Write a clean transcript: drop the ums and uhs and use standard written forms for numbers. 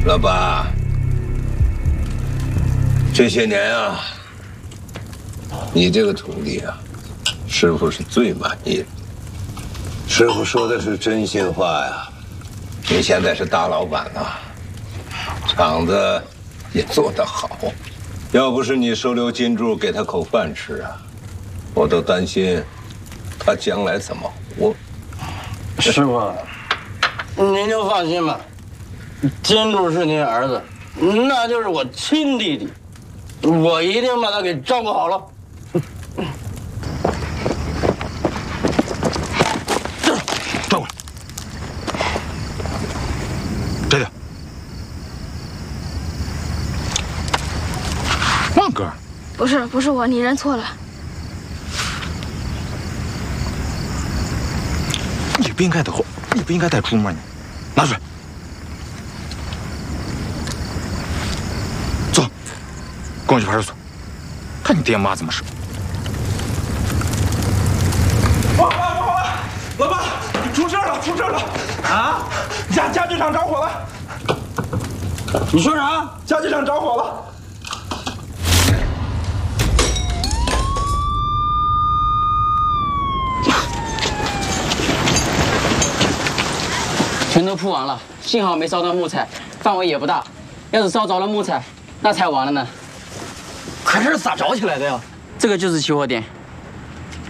老八，这些年啊，你这个徒弟啊，师傅是最满意的。师傅说的是真心话呀。你现在是大老板了，厂子也做得好。要不是你收留金柱给他口饭吃啊，我都担心他将来怎么活。 师傅，您就放心吧。 金柱是您儿子，那就是我亲弟弟，我一定把他给照顾好了。 转过来，这个，旺哥， 不是我，你认错了。 你不应该带出门，你拿出来。 跟我去派出所，看你爹妈怎么说。 老爸，出事了！啊！家具厂着火了！ 你说啥？ 家具厂着火了！ 全都铺完了，幸好没烧到木材，范围也不大。要是烧着了木材，那才完了呢。 可这是咋着起来的呀？ 这个就是起火点，